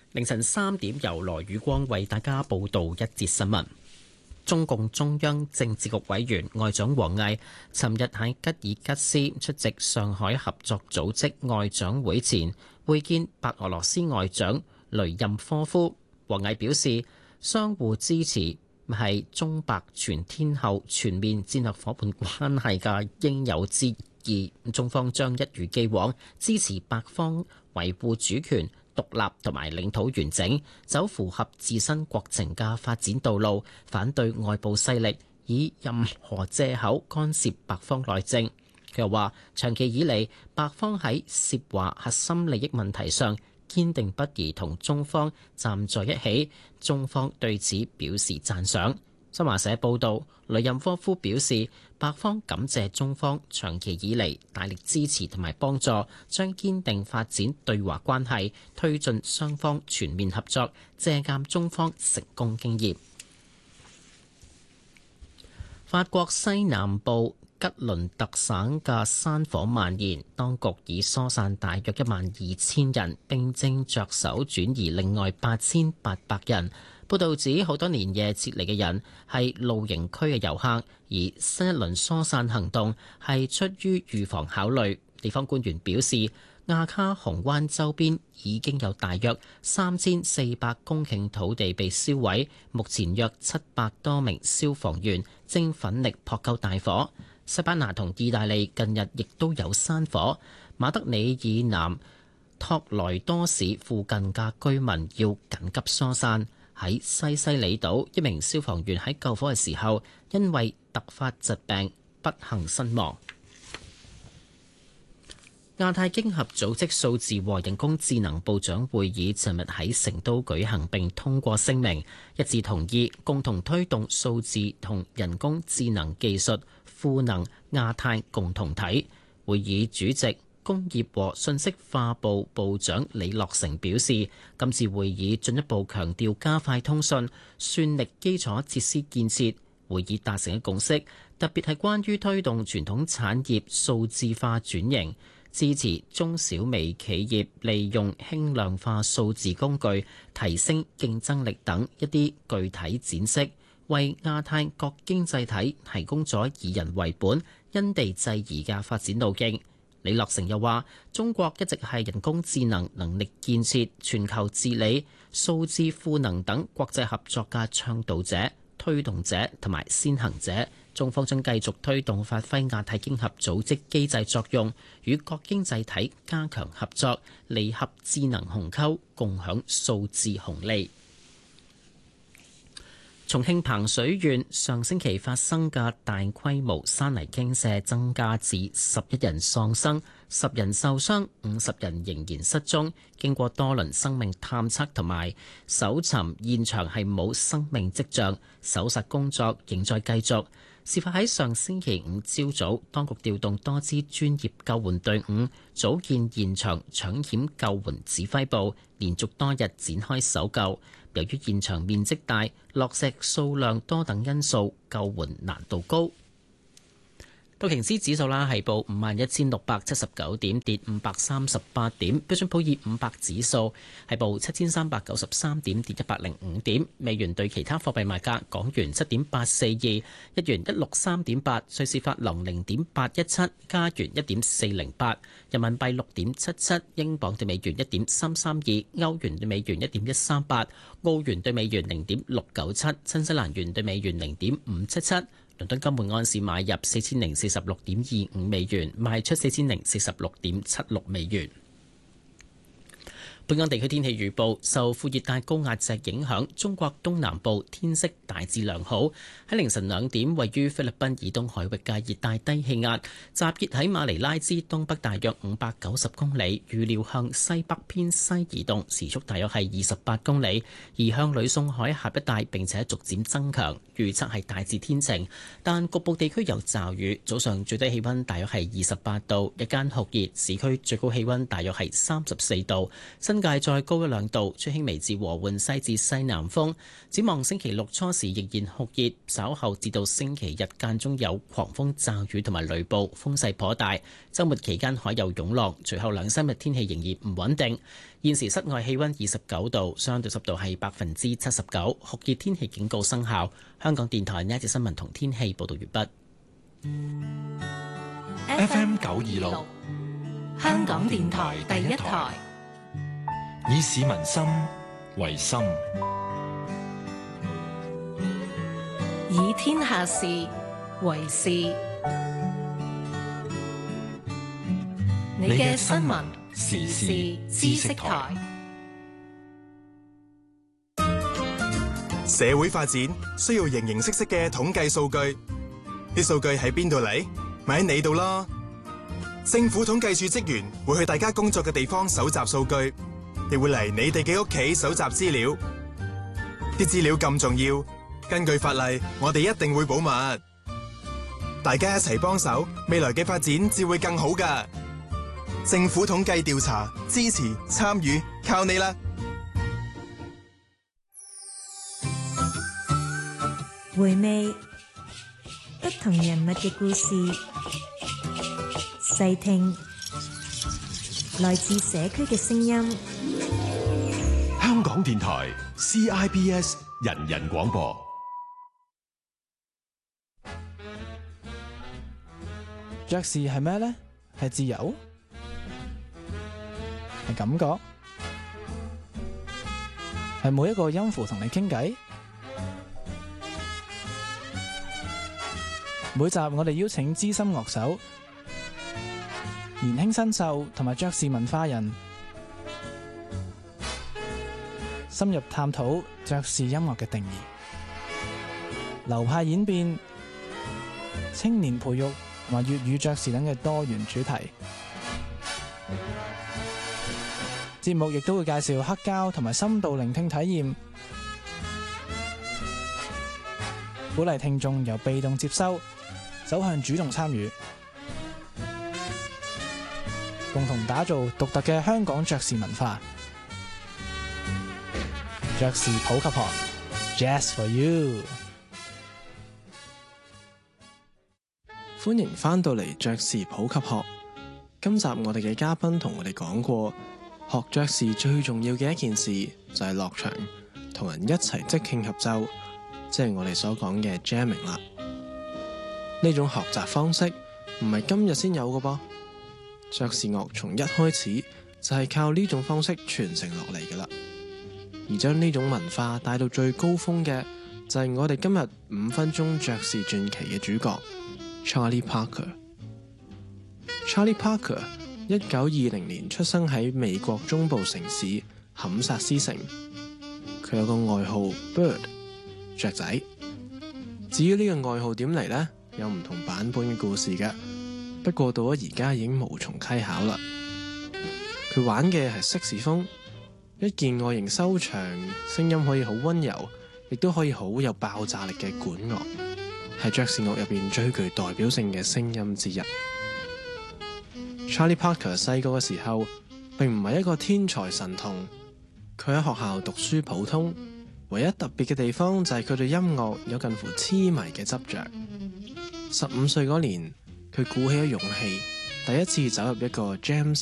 凌晨3點由羅宇光為大家報道一節新聞。中共中央政治局委員外長王毅尋日喺吉爾吉斯出席上海合作組織外長會前會見白俄羅斯外長雷任科夫。王毅表示，相互支持係中白全天候全面戰略夥伴關係嘅應有之義。中方將一如既往支持白方維護主權、獨立同埋領土完整，走符合自身國情嘅發展道路，反對外部勢力以任何藉口干涉白方內政。佢又話，長期以嚟，白方喺涉華核心利益問題上堅定不移同中方站在一起，中方對此表示讚賞。新華社報道，雷任科夫表示，白方感謝中方長期以嚟大力支持同埋幫助，將堅定發展對華關係，推進雙方全面合作，借鑑中方成功經驗。法國西南部吉倫特省嘅山火蔓延，當局已疏散大約12000人，並正着手轉移另外8800人。報道指，好多連夜撤離嘅人係露營區嘅遊客，而新一輪疏散行動係出於預防考慮。地方官員表示，亞卡洪灣周邊已經有大約3400公頃土地被燒毀，目前約700多名消防員正奮力撲救大火。西班牙同意大利近日亦都有山火，馬德里以南托萊多市附近嘅居民要緊急疏散。喺西西里島，一名消防員喺救火嘅時候，因為突發疾病不幸身亡。亞太經合組織數字和人工智能部長會議尋日喺成都舉行，並通過聲明，一致同意共同推動數字同人工智能技術賦能亞太共同體。會議主席工業和信息化部部長李樂成表示，今次會議進一步強調加快通訊、算力基礎設施建設。會議達成嘅共識，特別係關於推動傳統產業數字化轉型，支持中小微企業利用輕量化數字工具提升競爭力等一啲具體展示，為亞太各經濟體提供咗以人為本、因地制宜嘅發展路徑。李樂成又話，中國一直係人工智能能力建設、全球治理、數字賦能等國際合作嘅倡導者、推動者同埋先行者。中方將繼續推動發揮亞太經合組織機制作用，與各經濟體加強合作，利合智能鴻溝，共享數字紅利。重慶彭水縣上星期發生嘅大規模山泥傾瀉增加至11人喪生、10人受傷、50人仍然失蹤。經過多輪生命探測同埋搜尋，現場係冇生命跡象，搜索工作仍在繼續。事發喺上星期五朝早，當局調動多支專業救援隊伍，組建現場搶險救援指揮部，連續多日展開搜救。由於現場面積大、落石數量多等因素，救援難度高。道瓊斯指數係報51,679點，跌538點。標準普爾500指數係報7,393點，跌105點。美元對其他貨幣賣價：港元7.842，日元163.8，瑞士法郎0.817，加元1.408，人民幣6.77，英鎊對美元1.332，歐元對美元1.138，澳元對美元0.697，新西蘭元對美元0.577。倫敦金每安士買入4046.25美元，賣出4046.76美元。本港地區天氣預報，受副熱帶高壓脊影響，中國東南部天色大致良好。喺凌晨2點，位於菲律賓以東海域嘅熱帶低氣壓集結喺馬尼拉之東北大約590公里，預料向西北偏西移動，時速大約係28公里，移向呂宋海峽一帶，並且逐漸增強。預測係大致天晴，但局部地區有驟雨。早上最低氣溫大約係28度，日間酷熱，市區最高氣溫大約係34度，新新界再高1-2度，吹輕微至和緩西至西南風。展望星期六初時仍然酷熱，稍後至到星期日間中有狂風驟雨同埋雷暴，風勢頗大。週末期間海有湧浪，隨後2-3日天氣仍然唔穩定。現時室外氣溫29度，相對濕度係79%，酷熱天氣警告生效。香港電台呢一節新聞同天氣報道完畢。 FM 926，香港電台第一台，以市民心為心， 以天下事為事。你嘅新聞時事知識台。 社會發展需要形形色色嘅統計數據，啲數據喺邊度嚟？咪喺你度咯。政府統計處職員會去大家工作嘅地方搜集數據，亦會嚟你哋嘅屋企搜集資料。啲資料咁重要，根據法例，我哋一定會保密。大家一齊幫手，未來嘅發展至會更好㗎。政府統計調查，支持參與，靠你啦！ 回味不同人物嘅故事，細聽來自社區嘅聲音。 香港電台 CIBS 人人廣播。 爵士係咩呢？係自由？係感覺？係每一個音符同你傾偈？每集我哋邀請資深樂手、年輕新秀同埋爵士文化人，深入探討爵士音樂嘅定義、流派演變、青年培育同埋粵語爵士等嘅多元主題。節目亦都會介紹黑膠同埋深度聆聽體驗，鼓勵聽眾由被動接收走向主動參與，共同打造獨特嘅香港爵士文化。爵士普及學 ，Jazz for You。歡迎翻到嚟爵士普及學。今集我哋嘅嘉賓同我哋講過，學爵士最重要嘅一件事就係落場，同人一齊即興合奏，即係我哋所講嘅 jamming 啦。呢種學習方式唔係今日先有嘅噃，爵士樂從一開始就係靠呢種方式傳承落嚟嘅啦。而將呢種文化帶到最高峰嘅，就係我哋今日5分鐘爵士傳奇嘅主角 Charlie Parker。Charlie Parker 1920年出生喺美國中部城市坎薩斯城，佢有個外號 Bird 雀仔。至於呢個外號點嚟呢？有唔同版本嘅故事嘅，不過到咗而家已經無從稽考啦。佢玩嘅係色士風，一件外形修長、聲音可以好溫柔，亦都可以好有爆炸力嘅管樂，係爵士樂入邊最具代表性嘅聲音之一。Charlie Parker 細個嘅時候並唔係一個天才神童，佢喺學校讀書普通，唯一特別嘅地方就係佢對音樂有近乎痴迷嘅執着。15歲嗰年，佢鼓起咗勇氣，第一次走入一個 jam